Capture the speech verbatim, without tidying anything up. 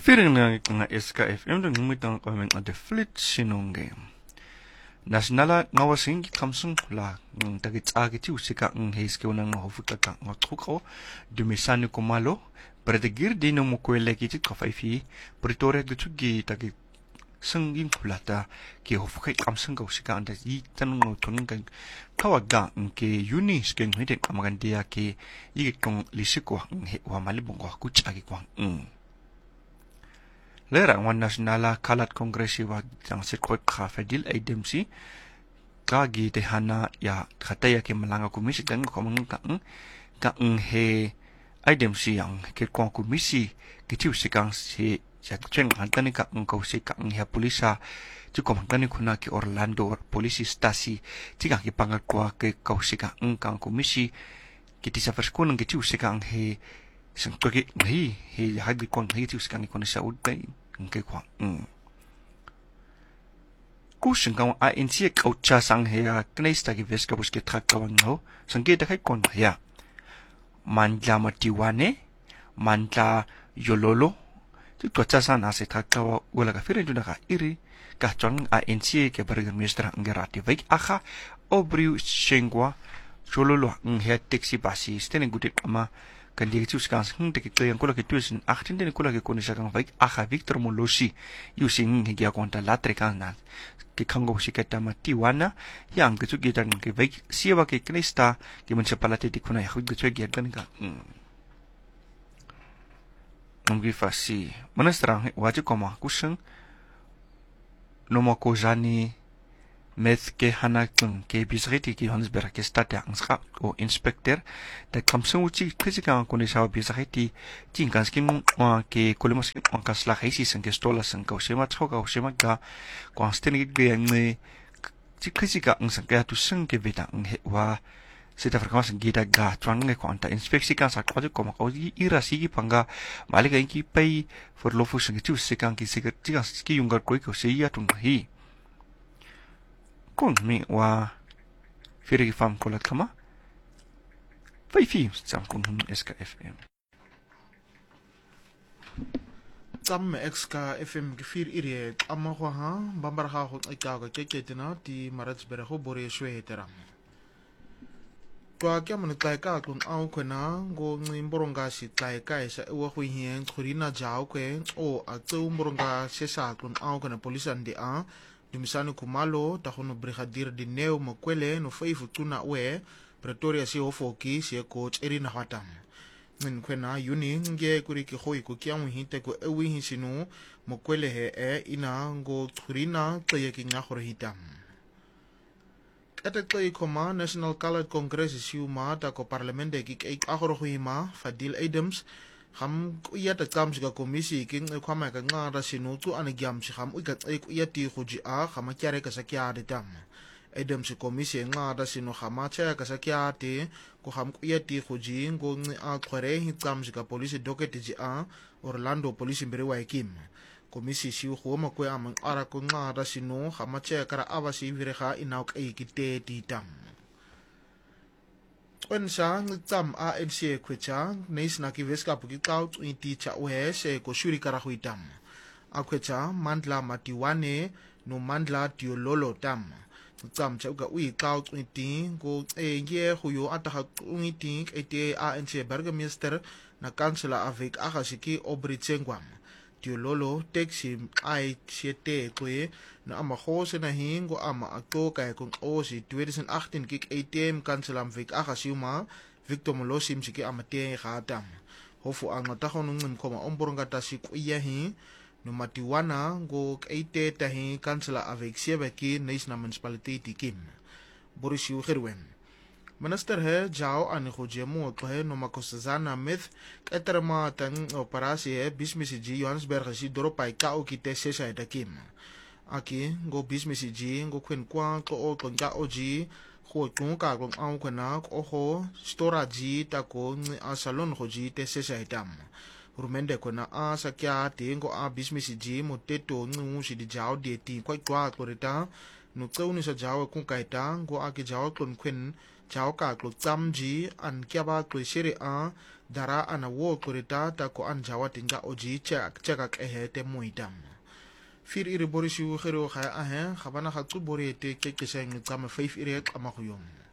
Feeling na nga S K F M dong mitang kami nga deflit sinongge. Nasionala ngawasing kamsung la ng tagit agi ti usika ng heiske unang hofuta ka nga truko dumisani kumalo predegir di no mukwele kiti kafaifi Pretoria gutsugi tagit senging kulata ki hofukai kamsung ka usika anda yi tanong tuning kan kawaga ke uni skeng hide kamagandia ke yigit kong lisiko ng wa malibong ko kutsagi kwang ng Lerang wan nasionala kalat kongresi wa jang sirkuit ka fedil aidemsi kagi tehana ya kataya ke malanga komisi dan ko mangkang ka he aidemsi yang ke ko komisi kitiu sikang si ya chen hantani ka ko sikang ya polisa ti ko mangkani kuna ke Orlando polisi stasi ti ka ke pangat ko ke ko sikang kang komisi kiti sa ferskon kitiu sikang he sang toki ngi he hagi kon ngi tiu sikang ko sa udai ngi ko mm ku singkang a insi ka ucha sang he knesta ki veska buske trakka wango sangge da kai kon ya mandla matiwane mandla yololo tu to cha sana se trakka wala ka firen tuna ka iri ka chong a insi ke bergen ministra ngerati baik aha obriu shengwa yololo nge taxi basi stene gutit ama kan die tsus kan sing te ke yang kula ke tusen achttien den kula ke konisa kan baik aha Victor Molosi using ngia konta latre kan na ke kango siketa matiwana yang ke tsu gitan ke baik siwa ke knesta ke municipality di kuna ya hu gutwe giat kan ka ngi fasi monastrang waje koma kuseng nomo ko jani met ke hanakung ke bisriti ki Hansberg ke stata angska o inspector da kamsung uchi kizika ko ni sa bisriti tin kanskin wa ke kolemos on kasla heisi sen ke stola sen ka shema choka shema ga konsteni ge ngi ti kizika ang sen ka tu sen ke beta ng wa sita frequency gita ga twang nge konta inspeksi kan sa ko ko ko ira sigi panga malika ki pai for lofu sen tu sikan ki siga ti ki yungar ko ko siya tun hi kun mi wa firigi fam kolat kama fai fi sam kun S K F M sam S K F M gefir ire amma ho ha bambar ha ho ika ga keketina ti Maritzburg ho bore shwetera kwa kya mun tlai ka kun au khona go ngimboronga si tlai ka sa wa hu hien khurina jaw kwe o a tsu mboronga se sa kun au khona police andi a Dumisani kumalo tahono brigadier di neo makwele no faifu tuna we Pretoria si ofoki si coach erina hatam min kwena yuni nge kuri ki hoi ku kyamu hinte ku ewi hisinu makwele he e ina ngo turina tsaye ki nga hore hitam kata tsaye koma National Colored Congress si uma ta ko parlamente ki kei ahoro huima Fadil Adams ham iya ta kam siga komisi king e kwama ka nga ra sinu tu ana gyam si ham uika tsai ku iya ti khuji a khama kyare ka sakya de tam edem si komisi nga ra sinu khama cha ka sakya te ku ham ku iya ti khuji ngo ngi a khore hi kam siga police docket ji a Orlando police mbere wa kim komisi si khu ma ku am ara ku nga ra sinu khama cha ka ra awasi vire kha inau ka ki te ti tam When sang tam a N C kwecha neis na ki veska puki kaut inti cha we se ko shuri kara huitam a kwecha mandla matiwane no mandla tiololo tam tam cha ga ui kaut inti go e ye huyo ata uniti ete A N C burgemeester na kansela avec agasiki obritsengwam tiololo taxi ai siete kwe na ama khose na hingo ama akto kay kung osi twenty eighteen kik A T M kanselam vik akasiuma Victor Molosi msiki ama te khatam hofu ang natahon ngim koma omboronga tasik iya hi no matiwana go ate tahi kansela avec siebeki neis na municipality tikim Boris Ugerwen Minister he jao ani khojemu to he no makosazana myth eterma tang operasi he bismisi ji Johannesburg si doropai ka o kite sesa etakim aki go bismisi ji go kwen kwa ko o tonga oji kho tung ka go au kana ko ho storage ta ko a salon khoji te sesa etam rumende kona a sakya te go a bismisi ji moteto ngu si di jao de ti kwa kwa koreta no tsauni sa jao ku kaita go aki jao kon kwen jao ka klo tsamji an kyaba klo shiri a dara ana wo korita ta ko an jawa tinga oji chak chakak ehe te muidam fir iri borishu khero kha a he khabana kha tu borete ke ke sheng tsama faif iri qama khuyom